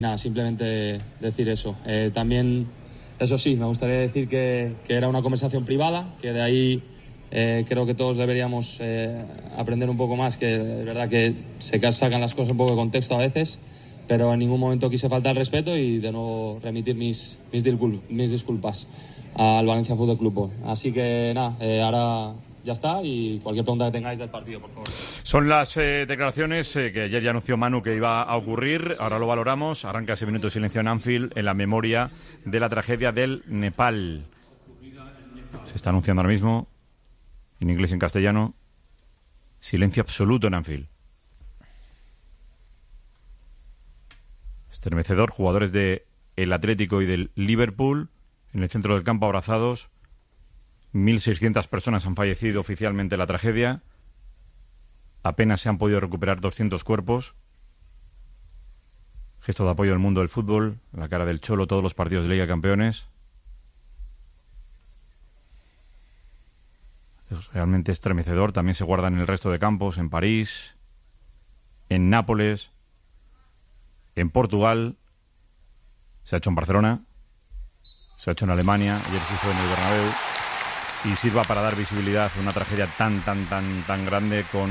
Nada, simplemente decir eso. También, eso sí, me gustaría decir que era una conversación privada, que de ahí creo que todos deberíamos aprender un poco más, que es verdad que se sacan las cosas un poco de contexto a veces, pero en ningún momento quise faltar el respeto y de nuevo remitir mis disculpas al Valencia Fútbol Club. Así que nada, ahora ya está, y cualquier pregunta que tengáis del partido, por favor. Son las declaraciones que ayer ya anunció Manu que iba a ocurrir. Ahora lo valoramos. Arranca ese minuto de silencio en Anfield en la memoria de la tragedia del Nepal. Se está anunciando ahora mismo, en inglés y en castellano, silencio absoluto en Anfield. Estremecedor, jugadores de el Atlético y del Liverpool en el centro del campo abrazados. 1.600 personas han fallecido oficialmente en la tragedia. Apenas se han podido recuperar 200 cuerpos. Gesto de apoyo al mundo del fútbol, la cara del Cholo, todos los partidos de Liga de Campeones. Es realmente estremecedor. También se guardan en el resto de campos, en París, en Nápoles, en Portugal. Se ha hecho en Barcelona, se ha hecho en Alemania, ayer se hizo en el Bernabéu. Y sirva para dar visibilidad a una tragedia tan grande con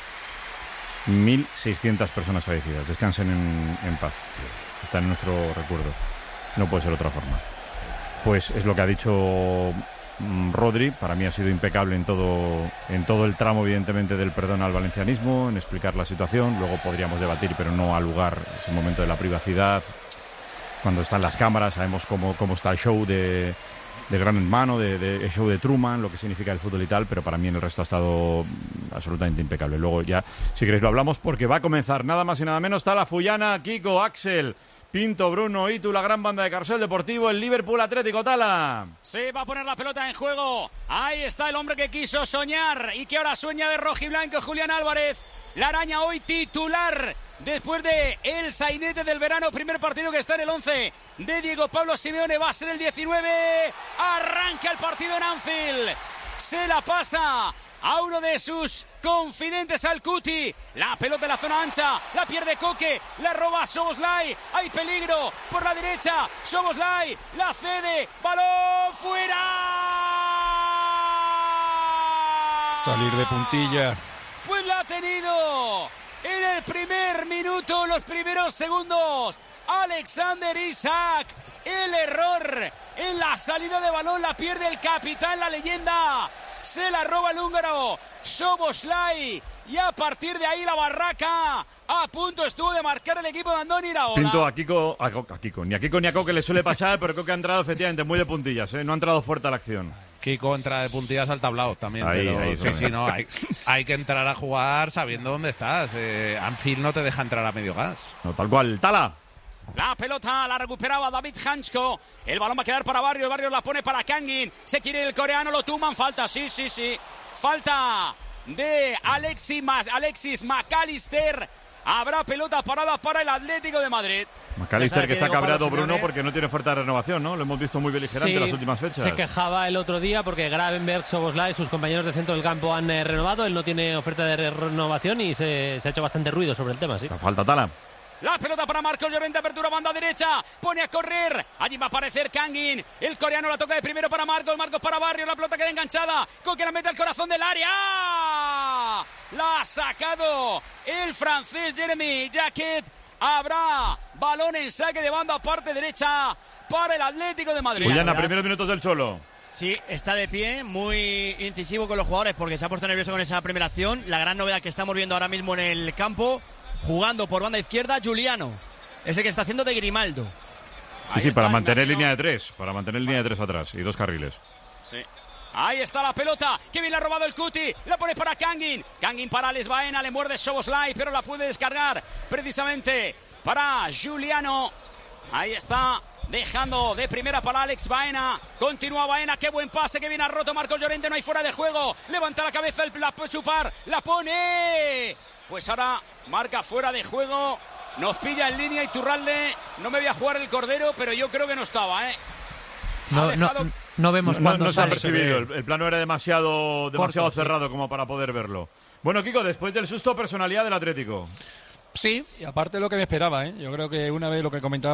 1.600 personas fallecidas. Descansen en paz. Está en nuestro recuerdo. No puede ser de otra forma. Pues es lo que ha dicho Rodri. Para mí ha sido impecable en todo el tramo, evidentemente, del perdón al valencianismo, en explicar la situación. Luego podríamos debatir, pero no al lugar. Es el momento de la privacidad. Cuando están las cámaras, sabemos cómo está el show de Gran Hermano, de show de Truman, lo que significa el fútbol y tal, pero para mí en el resto ha estado absolutamente impecable. Luego ya, si queréis, lo hablamos, porque va a comenzar nada más y nada menos. Está la Fullana, Kiko, Axel, Pinto, Bruno, Itu, la gran banda de Carrusel Deportivo, el Liverpool Atlético. Tala. Se va a poner la pelota en juego. Ahí está el hombre que quiso soñar y que ahora sueña de rojiblanco, Julián Álvarez. La araña hoy titular después de el sainete del verano. Primer partido que está en el 11 de Diego Pablo Simeone. Va a ser el 19. Arranca el partido en Anfield. Se la pasa a uno de sus confidentes, al Cuti. La pelota en la zona ancha. La pierde Coque. La roba Szoboszlai. Hay peligro por la derecha. Szoboszlai la cede. Balón fuera. Salir de puntilla. Pues la ha tenido en el primer minuto, los primeros segundos. Alexander Isak. El error en la salida de balón la pierde el capitán, la leyenda. Se la roba el húngaro Szoboszlai. Y a partir de ahí la barraca. A punto estuvo de marcar el equipo de Andoni Iraola. Pinto a Kiko, ni a Kiko ni a Coque le suele pasar, pero creo que ha entrado efectivamente muy de puntillas, ¿eh? No ha entrado fuerte a la acción. Kiko entra de puntillas al tablao también. Ahí, sí, no, hay que entrar a jugar sabiendo dónde estás. Anfield no te deja entrar a medio gas. No, tal cual. Tala. La pelota la recuperaba David Hansko. El balón va a quedar para Barrios. Barrios la pone para Kangin. Se quiere ir el coreano, lo tuman. Falta, sí. Falta de Alexis McAllister. Habrá pelota parada para el Atlético de Madrid. McAllister, que está cabreado, Bruno, porque no tiene oferta de renovación, ¿no? Lo hemos visto muy beligerante en las últimas fechas. Se quejaba el otro día porque Gravenberch, Szoboszlai y sus compañeros de centro del campo han renovado. Él no tiene oferta de renovación y se ha hecho bastante ruido sobre el tema, sí. Falta Tala. La pelota para Marcos Llorente, apertura banda derecha, pone a correr, allí va a aparecer Kangin, el coreano la toca de primero para Marcos para Barrios, la pelota queda enganchada, Coque la mete al corazón del área, la ha sacado el francés Jeremy Jacquet. Habrá balón en saque de banda parte derecha para el Atlético de Madrid. Juliana, primeros minutos del Cholo. Sí, está de pie, muy incisivo con los jugadores porque se ha puesto nervioso con esa primera acción. La gran novedad que estamos viendo ahora mismo en el campo, jugando por banda izquierda, Giuliano. Es el que está haciendo de Grimaldo. Sí, para mantener línea de tres. Para mantener línea de tres atrás y dos carriles. Sí. Ahí está la pelota, que bien le ha robado el Cuti, la pone para Kangin para Alex Baena, le muerde Szoboszlai, pero la puede descargar precisamente para Giuliano. Ahí está, dejando de primera para Alex Baena, continúa Baena, qué buen pase, que bien ha roto Marcos Llorente, no hay fuera de juego, levanta la cabeza, Chupar, la pone, pues ahora marca fuera de juego, nos pilla en línea Iturralde, no me voy a jugar el cordero, pero yo creo que no estaba, No vemos cuándo no se ha percibido. El plano era demasiado cerrado como para poder verlo. Bueno, Kiko, después del susto, personalidad del Atlético. Sí, y aparte lo que me esperaba, ¿eh? Yo creo que una vez lo que comentaba